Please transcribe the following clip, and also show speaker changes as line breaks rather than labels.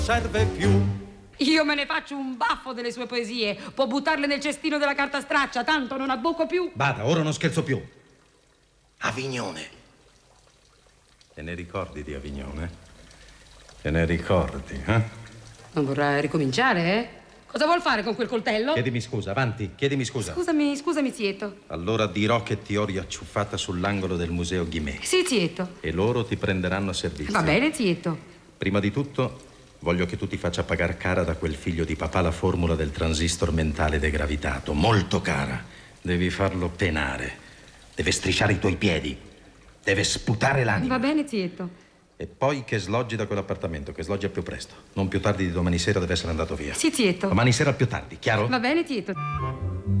serve più.
Io me ne faccio un baffo delle sue poesie. Può buttarle nel cestino della carta straccia, tanto non abbocco più.
Bada, ora non scherzo più. Avignone.
Te ne ricordi di Avignone? Te ne ricordi, eh?
Non vorrà ricominciare, eh? Cosa vuol fare con quel coltello?
Chiedimi scusa, avanti, chiedimi scusa.
Scusami, Zieto.
Allora dirò che ti ho riacciuffata sull'angolo del museo Guimet.
Sì, Zieto.
E loro ti prenderanno a servizio.
Va bene, Zieto.
Prima di tutto, voglio che tu ti faccia pagare cara da quel figlio di papà la formula del transistor mentale degravitato. Molto cara. Devi farlo penare. Deve strisciare i tuoi piedi. Deve sputare l'anima.
Va bene, Zieto.
E poi che sloggi da quell'appartamento, che sloggi al più presto. Non più tardi di domani sera deve essere andato via.
Sì, Zieto.
Domani sera al più tardi, chiaro?
Va bene, Zieto.